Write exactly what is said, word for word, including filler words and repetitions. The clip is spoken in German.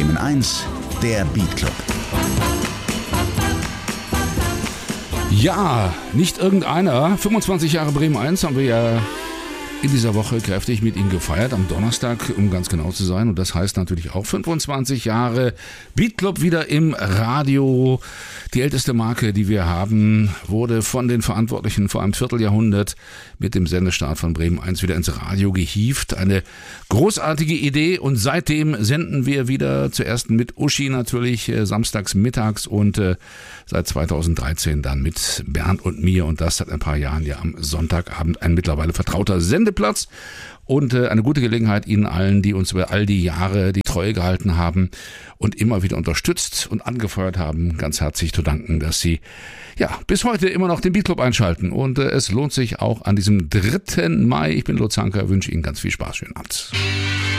Bremen eins, der Beat Club. Ja, nicht irgendeiner. fünfundzwanzig Jahre Bremen eins haben wir ja in dieser Woche kräftig mit Ihnen gefeiert, am Donnerstag, um ganz genau zu sein. Und das heißt natürlich auch fünfundzwanzig Jahre Beat Club wieder im Radio. Die älteste Marke, die wir haben, wurde von den Verantwortlichen vor einem Vierteljahrhundert mit dem Sendestart von Bremen eins wieder ins Radio gehievt. Eine großartige Idee und seitdem senden wir wieder zuerst mit Uschi natürlich äh, samstags mittags und äh, seit zweitausenddreizehn dann mit Bernd und mir und das seit ein paar Jahren ja am Sonntagabend ein mittlerweile vertrauter Sendeplatz. Und äh, eine gute Gelegenheit Ihnen allen, die uns über all die Jahre die Treue gehalten haben und immer wieder unterstützt und angefeuert haben, ganz herzlich zu danken, dass Sie ja bis heute immer noch den Beat Club einschalten. Und äh, es lohnt sich auch an diesem dritten Mai. Ich bin Lutz Hanker, wünsche Ihnen ganz viel Spaß. Schönen Abend.